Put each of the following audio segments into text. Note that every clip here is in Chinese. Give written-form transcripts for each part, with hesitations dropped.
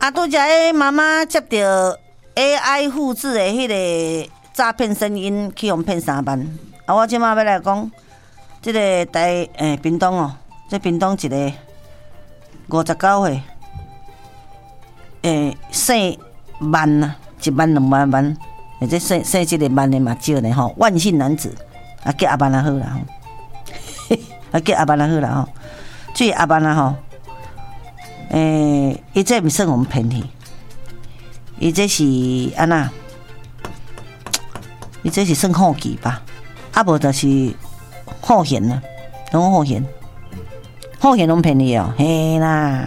啊，拄则个妈妈接到 AI 复制的迄个诈骗声音，去互骗3万。啊，我即马要来讲，即个屏东哦，这屏东一个59岁，姓万呐，1万2万万，或者姓即个万的嘛少呢吼，万姓男子，啊叫阿万啊好啦吼，啊叫阿万啊好啦吼，至于阿万啊吼，伊这毋算我们骗去。伊这是安那？伊这是算好奇吧？啊，无就是好闲啊，拢好闲，好闲拢骗你哦，嘿啦。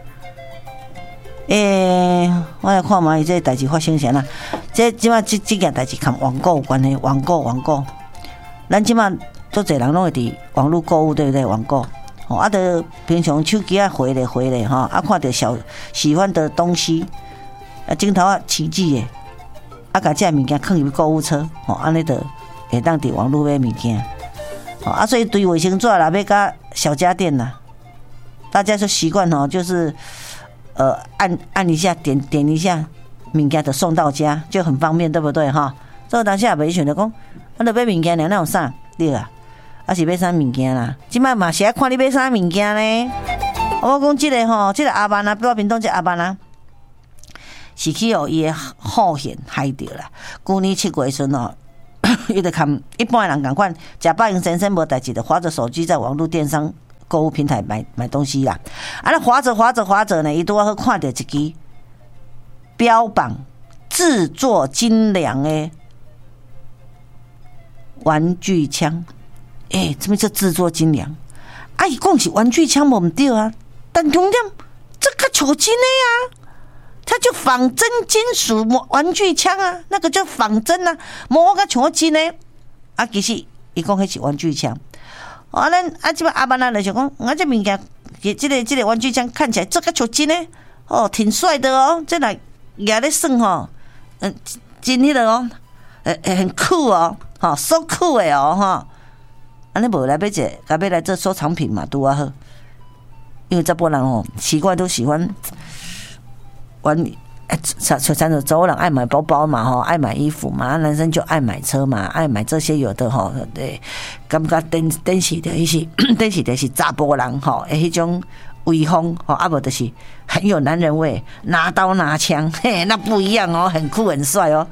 我来看嘛，伊这代志发生啥啦？这即马这件代志，跟网购有关系，网购。咱即马足侪人拢会伫网络购物，对不对？网购。哦，啊，就平常手机啊回咧吼，啊，看到喜欢的东西。啊，镜头啊，奇迹诶！啊，把这物件放入购物车，吼，安尼就会当伫网络买物件，吼啊，所以对卫生纸啦，要甲小家电啦，大家就习惯吼，就是按一下，点一下，物件就送到家，就很方便，对不对哈？所以当时也袂想着讲，啊，著买物件了，那有啥对啊？啊是买啥物件啦？即摆嘛是爱看你买啥物件呢？我讲即个吼，即个阿万啊，比我屏东即个阿万啊。是去伊的好闲害着啦。去年7月时哦，伊就看一般人共款，假扮营先生无代志的，滑着手机在网络电商购物平台买东西啦。啊，那滑着呢，伊拄好看到一支标榜制作精良的玩具枪。什么叫制作精良？啊，伊讲是玩具枪无毋对啊，但重点这个像真的啊。它就仿真金属玩具枪啊，那个叫仿真啊，无我甲像真的啊，其实伊讲迄是玩具枪。咱即摆阿万啊，就想讲，这物件，这个玩具枪看起来这个像真的哦，挺帅的哦，这来也咧算吼，真迄个哦，很酷哦，so cool 的哦，安尼无来要者，甲要来做收藏品嘛，拄啊好，因为这波人哦，奇怪都喜欢。像着走人爱买包包嘛吼，爱买衣服嘛，男生就爱买车嘛，爱买这些有的吼，对，感觉电视的迄是电视的是查甫人吼，迄种威风吼，啊无就是很有男人味，拿刀拿枪，嘿，那不一样哦，很酷很帅哦。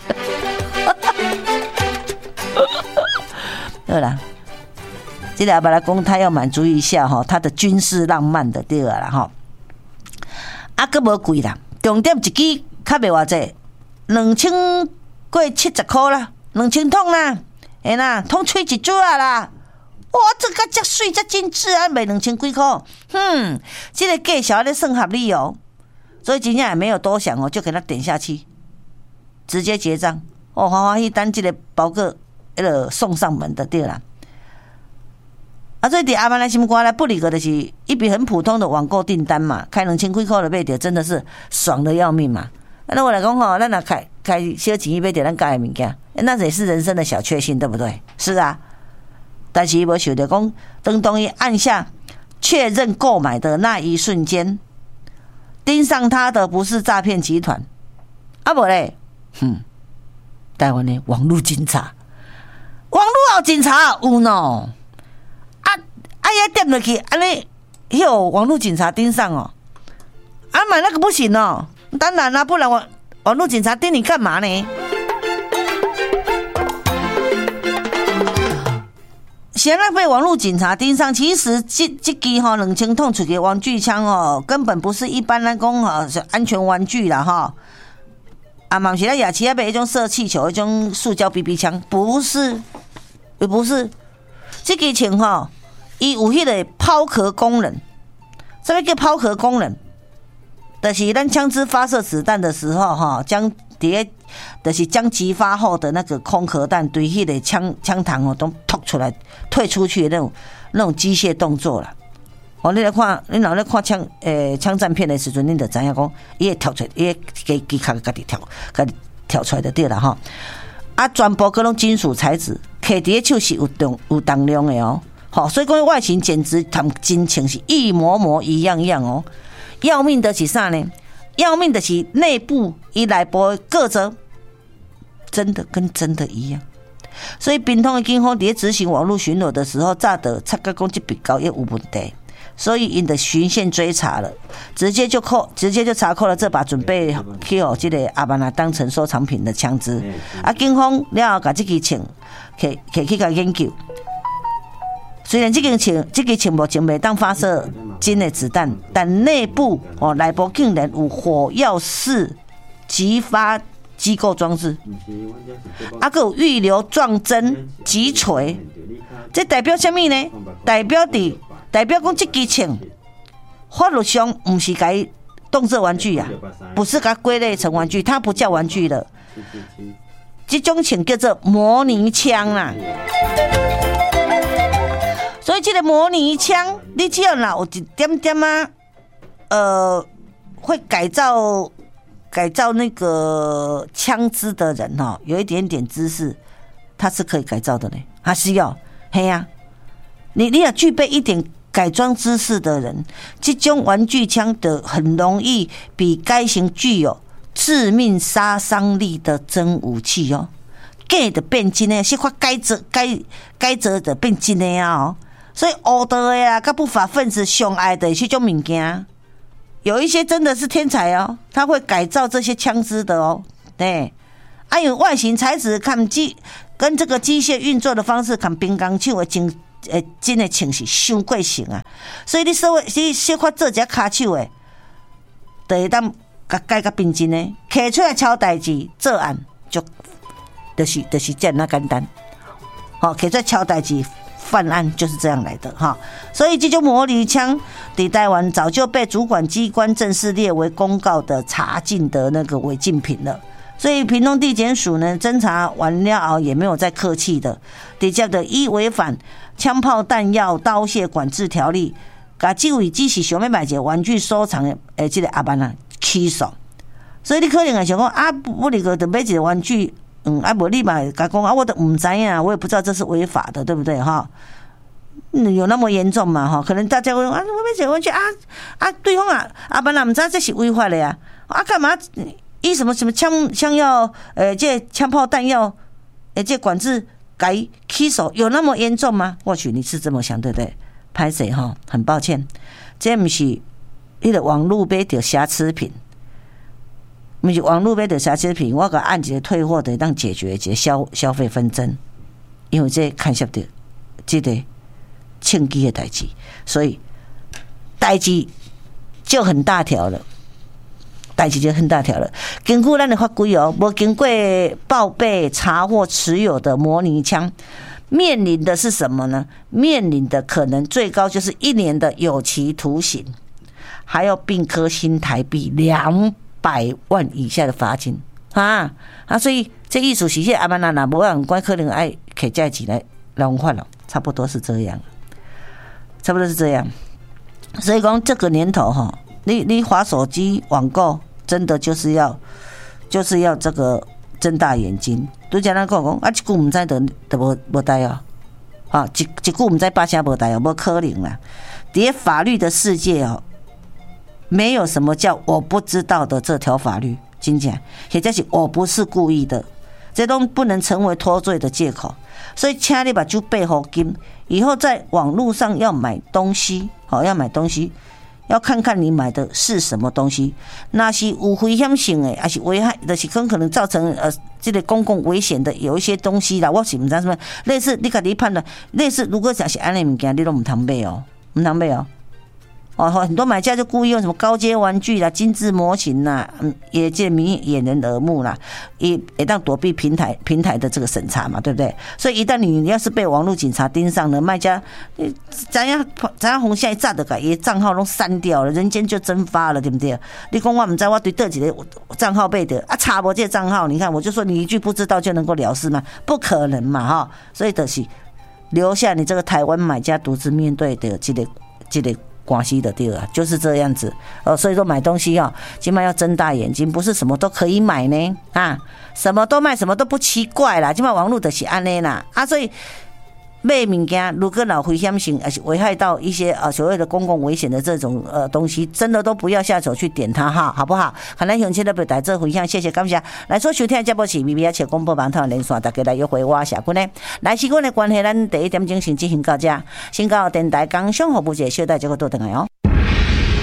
对啦，这个阿来讲，他要满足一下哈，他的军事浪漫的对啦哈。啊，佫无贵啦，重点一支较袂偌济，2000过70块啦，2000桶啦，啦，桶吹一组啊啦，哇，这个遮水遮精致啊，卖2000几块，这个价小咧算合理哦，所以真正也没有多想哦，就给他点下去，直接结账，欢喜等这个包裹送上门的对啦。所以伫阿万来心肝来不离个的是一笔很普通的网购订单嘛，开2000几块的买到，真的是爽的要命嘛。那我来讲吼，咱若开小钱去买到咱家的物件，那也是人生的小确幸，对不对？是啊，但是无想到讲，当伊按下确认购买的那一瞬间，盯上他的不是诈骗集团，无咧，台湾的网络警察，网络有警察有喏。也点落去，安尼，有网络警察盯上哦，买那个不行哦，当然啦，不然网络警察盯你干嘛呢？先让被网络警察盯上，其实这支2000桶出的玩具枪哦，根本不是一般来讲是安全玩具啦哈。嘛是咱夜市买一种射气球，一种塑胶 BB 枪，不是，这支枪伊有迄个抛壳功能，什么叫抛壳功能？就是咱枪支发射子弹的时候，将就是将击发后的那个空壳弹对迄个枪膛都吐出来、退出去的那种机械动作啦。你来看，你若咧看枪战片的时阵，你就知影讲，伊会跳出来，伊会机卡家己跳出来就对了哈。全部各种金属材质，摕伫手是有重量的哦。所以讲外形简直同真像是一模模一样样哦。要命的是啥呢？ 要命的是内部伊内部各则真的跟真的一样。所以屏东的警方在执行网络巡逻的时候，早就察觉讲这笔交易有问题，所以因的循线追查了，直接就查扣了这把准备去这个阿曼达当成收藏品的枪支。警方了后把这支枪去甲研究，虽然这支枪目前未当发射真的子弹，但内部内部竟然有火药式击发机构装置，还有预留撞针击锤，这代表什么呢？代表讲这支枪法律上不是该动作玩具啊，不是该归类成玩具，它不叫玩具了。这种枪叫做模拟枪啦。所以这个模拟枪，你只要哪有一点点会改造那个枪支的人有一点点知识，他是可以改造的呢。他需要，嘿呀，你也具备一点改装知识的人，这种玩具枪的很容易比该型具有致命杀伤力的真武器哦。假的变真的，是发该折的变真的啊！所以黑道的啊，跟不法分子上爱的这种物件。有一些真的是天才哦，他会改造这些枪支的哦，对，有外形材质跟这个机械运作的方式，跟兵工厂的真的枪是伤过型啊，所以你小可做一下骹手的，就会当改甲变真的，摕出来抄代志做案，就是这样简单，摕出来抄代志。犯案就是这样来的哈，所以这种模拟枪在台湾早就被主管机关正式列为公告的查禁的那个违禁品了。所以屏东地检署呢侦查完了也没有再客气的，直接的依违反枪炮弹药刀械管制条例，把这位只是想要买一个玩具收藏的这个阿班啊起诉。所以你可能会想说我那个就买一个玩具。无你嘛甲讲我都唔知啊，我也不知道这是违法的，对不对哈？有那么严重嘛哈？可能大家会说我买这个玩具对方阿班唔知这是违法的呀干嘛以什么枪药这枪炮弹药这管制改起诉有那么严重吗？或许你是这么想，对不对？拍谁哈？很抱歉，这不是那个网络买到瑕疵品。不是网络买的瑕疵品，我甲按一个退货的，让解决一个消费纷争，因为这牵涉到这个枪击的代志，所以代志就很大条了。根据咱的法规无经过报备查获持有的模拟枪，面临的是什么呢？面临的可能最高就是1年的有期徒刑，还要并科新台币200万以下的罚金所以这意思是说阿曼娜无人管，可能爱摕这钱来弄法了，差不多是这样。所以讲这个年头你滑手机网购，真的就是要这个睁大眼睛。拄则咱讲一句唔知就无代一句唔知把声无代无可能啦。在法律的世界没有什么叫我不知道的这条法律，真正或者是我不是故意的，这都不能成为脱罪的借口。所以请你把就背后金，以后在网络上要买东西，要看看你买的是什么东西，那是有危险性的，还是危害，就是可能造成这个公共危险的有一些东西啦，我是不知道什么类似你自己判断，类似如果是安尼物件，你都唔通买很多买家就故意用什么高阶玩具啦、精致模型啦，也这名掩人耳目啦，也当躲避平台的这个审查嘛，对不对？所以一旦你要是被网络警察盯上了，卖家怎样红线一炸的，把账号都删掉了，人间就蒸发了，对不对？你讲我唔知我对这几个账号背的查我这账号，你看我就说你一句不知道就能够了事吗？不可能嘛所以就是留下你这个台湾买家独自面对的这个关系的对啊，就是这样子所以说买东西起码要睁大眼睛，不是什么都可以买呢什么都卖，什么都不奇怪啦，起码网络的是安内啦所以买物件如果有危险性，而是危害到一些所谓的公共危险的这种东西，真的都不要下手去点它哈，好不好？可能用这个表达做分享，谢谢感谢。来所收听的节目是咪咪啊，且广播网台连线，大家来约会我谢君呢。来时间的关系，咱第一点钟先进行到这，先到电台工商服务节小弟这个倒转来哦。